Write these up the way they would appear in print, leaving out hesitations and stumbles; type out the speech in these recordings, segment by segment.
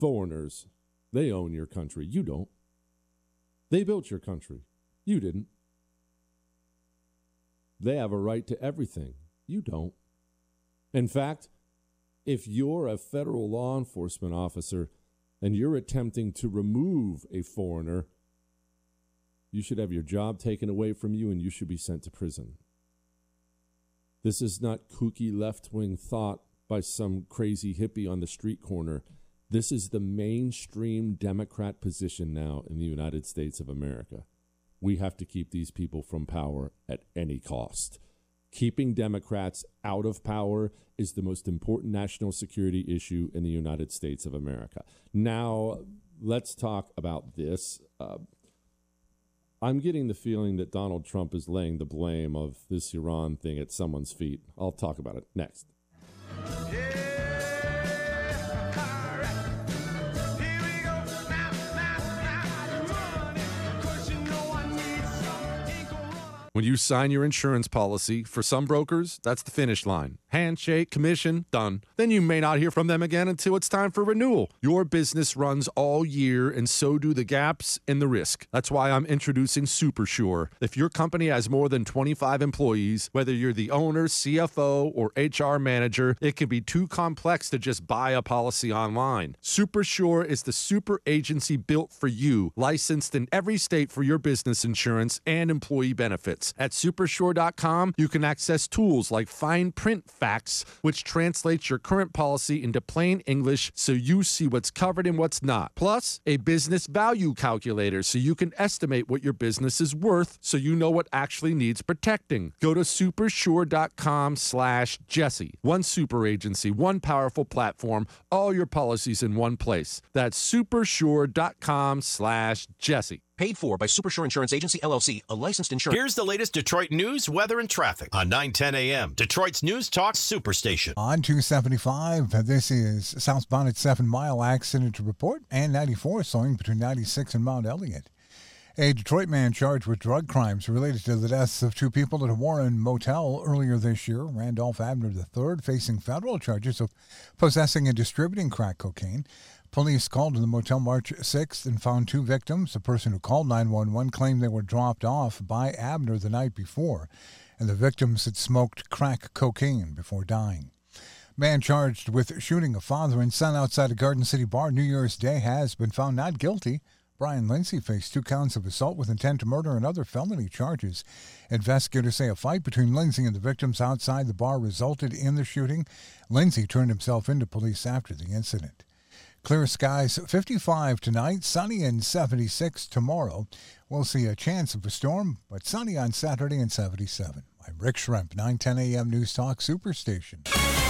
foreigners, they own your country. You don't. They built your country. You didn't. They have a right to everything. You don't. In fact, if you're a federal law enforcement officer and you're attempting to remove a foreigner, you should have your job taken away from you and you should be sent to prison. This is not kooky left-wing thought by some crazy hippie on the street corner. This is the mainstream Democrat position now in the United States of America. We have to keep these people from power at any cost. Keeping Democrats out of power is the most important national security issue in the United States of America. Now, let's talk about this. I'm getting the feeling that Donald Trump is laying the blame of this Iran thing at someone's feet. I'll talk about it next. When you sign your insurance policy, for some brokers, that's the finish line. Handshake, commission, done. Then you may not hear from them again until it's time for renewal. Your business runs all year, and so do the gaps and the risk. That's why I'm introducing SuperSure. If your company has more than 25 employees, whether you're the owner, CFO, or HR manager, it can be too complex to just buy a policy online. SuperSure is the super agency built for you, licensed in every state for your business insurance and employee benefits. At supersure.com, you can access tools like fine print facts, which translates your current policy into plain English so you see what's covered and what's not. Plus, a business value calculator so you can estimate what your business is worth so you know what actually needs protecting. Go to supersure.com/Jesse. One super agency, one powerful platform, all your policies in one place. That's supersure.com/Jesse. Paid for by Supersure Insurance Agency, LLC, a licensed insurance. Here's the latest Detroit news, weather, and traffic on 910 a.m. Detroit's News Talk Superstation. On 275, this is southbound at 7 Mile accident to report, and 94 slowing between 96 and Mount Elliott. A Detroit man charged with drug crimes related to the deaths of two people at a Warren motel earlier this year, Randolph Abner III, facing federal charges of possessing and distributing crack cocaine. Police called to the motel March 6th and found two victims. The person who called 911 claimed they were dropped off by Abner the night before, and the victims had smoked crack cocaine before dying. Man charged with shooting a father and son outside a Garden City bar New Year's Day has been found not guilty. Brian Lindsay faced 2 counts of assault with intent to murder and other felony charges. Investigators say a fight between Lindsay and the victims outside the bar resulted in the shooting. Lindsay turned himself into police after the incident. Clear skies, 55 tonight, sunny and 76 tomorrow. We'll see a chance of a storm, but sunny on Saturday and 77. I'm Rick Schremp, 910 a.m. News Talk Superstation.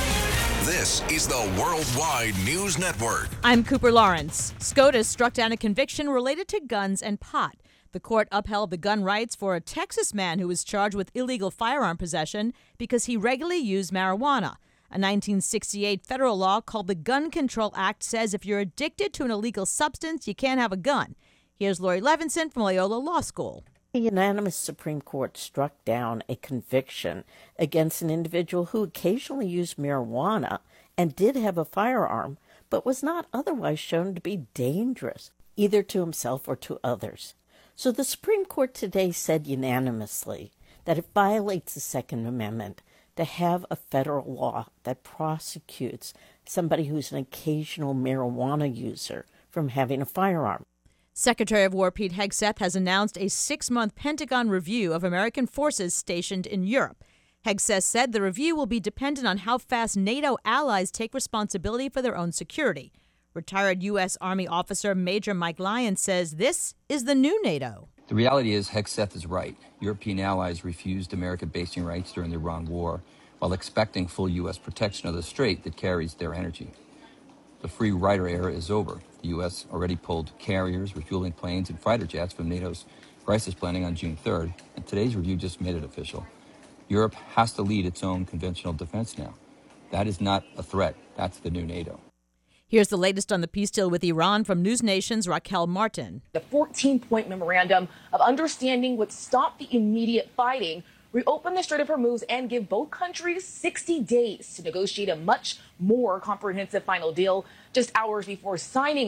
This is the Worldwide News Network. I'm Cooper Lawrence. SCOTUS struck down a conviction related to guns and pot. The court upheld the gun rights for a Texas man who was charged with illegal firearm possession because he regularly used marijuana. A 1968 federal law called the Gun Control Act says if you're addicted to an illegal substance, you can't have a gun. Here's Lori Levinson from Loyola Law School. A unanimous Supreme Court struck down a conviction against an individual who occasionally used marijuana and did have a firearm, but was not otherwise shown to be dangerous, either to himself or to others. So the Supreme Court today said unanimously that it violates the Second Amendment to have a federal law that prosecutes somebody who's an occasional marijuana user from having a firearm. Secretary of War Pete Hegseth has announced a 6-month Pentagon review of American forces stationed in Europe. Hegseth said the review will be dependent on how fast NATO allies take responsibility for their own security. Retired U.S. Army officer Major Mike Lyons says this is the new NATO. The reality is Hegseth is right. European allies refused American basing rights during the Iran war while expecting full U.S. protection of the strait that carries their energy. The free rider era is over. The U.S. already pulled carriers, refueling planes, and fighter jets from NATO's crisis planning on June 3rd, and today's review just made it official. Europe has to lead its own conventional defense now. That is not a threat. That's the new NATO. Here's the latest on the peace deal with Iran from News Nation's Raquel Martin. The 14-point memorandum of understanding would stop the immediate fighting, reopen the Strait of Hormuz, and give both countries 60 days to negotiate a much more comprehensive final deal just hours before signing